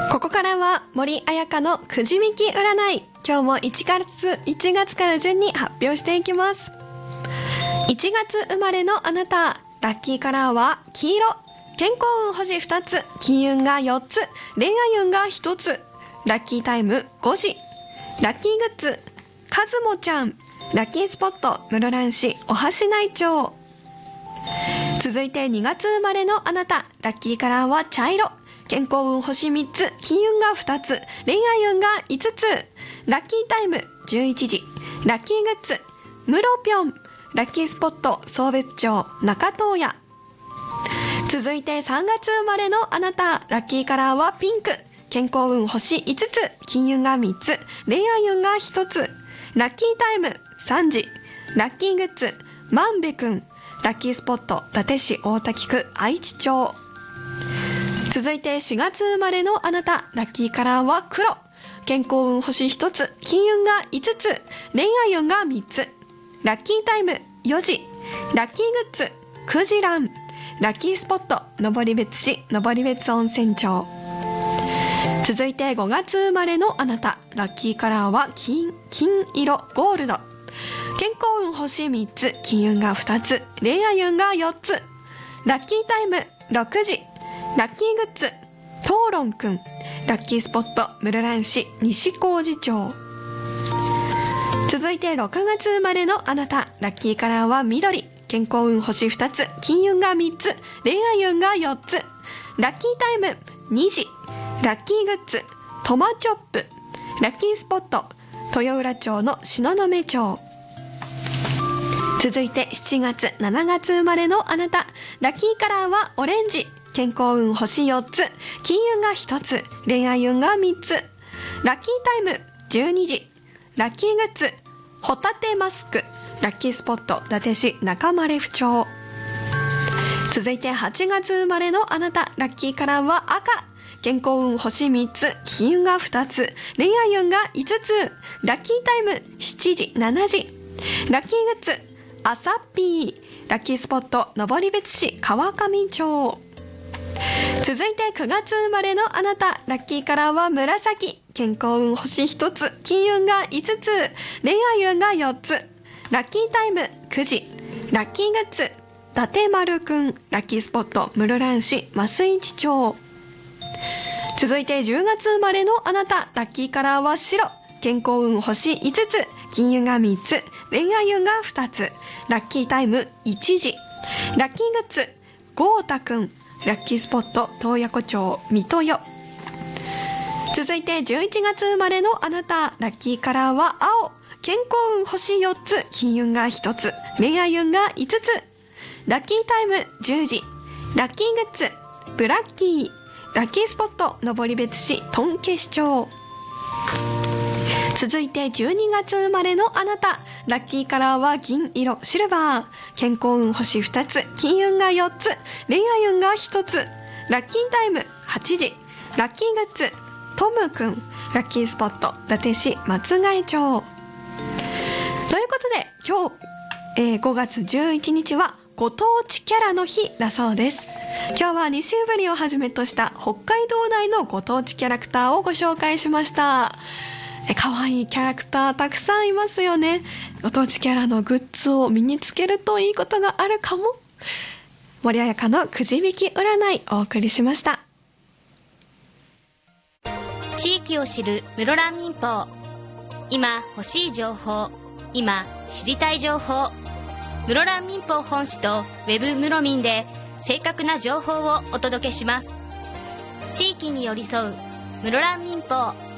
ここからは森彩香のくじ引き占い。今日も1月から順に発表していきます。1月生まれのあなた、ラッキーカラーは黄色。健康運星2つ、金運が4つ、恋愛運が1つ。ラッキータイム5時。ラッキーグッズカズモちゃん。ラッキースポット室蘭市お橋内町。続いて2月生まれのあなた、ラッキーカラーは茶色。健康運星3つ、金運が2つ、恋愛運が5つ。ラッキータイム11時。ラッキーグッズムロピョン。ラッキースポット壮別町中東屋。続いて3月生まれのあなた、ラッキーカラーはピンク。健康運星5つ、金運が3つ、恋愛運が1つ。ラッキータイム3時。ラッキーグッズ万部くん。ラッキースポット伊達市大滝区愛知町。続いて4月生まれのあなた、ラッキーカラーは黒。健康運星1つ、金運が5つ、恋愛運が3つ。ラッキータイム4時。ラッキーグッズクジラン。ラッキースポット登別市登別温泉町。続いて5月生まれのあなた、ラッキーカラーは金色ゴールド。健康運星3つ、金運が2つ、恋愛運が4つ。ラッキータイム6時。ラッキーグッズ討論くん。ラッキースポット室蘭市西小路町。続いて6月生まれのあなた、ラッキーカラーは緑。健康運星2つ、金運が3つ、恋愛運が4つ。ラッキータイム2時。ラッキーグッズトマチョップ。ラッキースポット豊浦町の東雲町。続いて7月7月生まれのあなた、ラッキーカラーはオレンジ。健康運星4つ、金運が1つ、恋愛運が3つ。ラッキータイム12時。ラッキーグッズホタテマスク。ラッキースポット伊達市中丸府町。続いて8月生まれのあなた、ラッキーカラーは赤。健康運星3つ、金運が2つ、恋愛運が5つ。ラッキータイム7時7時。ラッキーグッズアサッピー。ラッキースポット登別市川上町。続いて9月生まれのあなた、ラッキーカラーは紫。健康運星1つ、金運が5つ、恋愛運が4つ。ラッキータイム9時。ラッキーグッズ伊達丸くん。ラッキースポット室蘭市増市町。続いて10月生まれのあなた、ラッキーカラーは白。健康運星5つ、金運が3つ、恋愛運が2つ。ラッキータイム1時。ラッキーグッズ豪太くん。ラッキースポット洞爺湖町水戸よ。続いて11月生まれのあなた、ラッキーカラーは青。健康運星4つ、金運が1つ、恋愛運が5つ。ラッキータイム10時。ラッキーグッズブラッキー。ラッキースポット登別市頓家市町。続いて12月生まれのあなた、ラッキーカラーは銀色シルバー。健康運星2つ、金運が4つ、恋愛運が1つ。ラッキータイム8時。ラッキーグッズトムくん。ラッキースポット伊達市松ヶ江町。ということで今日、5月11日はご当地キャラの日だそうです。今日は西ぶりをはじめとした北海道内のご当地キャラクターをご紹介しました。可愛いキャラクターたくさんいますよね。ご当地キャラのグッズを身につけるといいことがあるかも。森彩香のくじ引き占いお送りしました。 地域を知る室蘭民放。今欲しい情報、今知りたい情報。室蘭民放本誌とウェブ室民で正確な情報をお届けします。地域に寄り添う室蘭民放。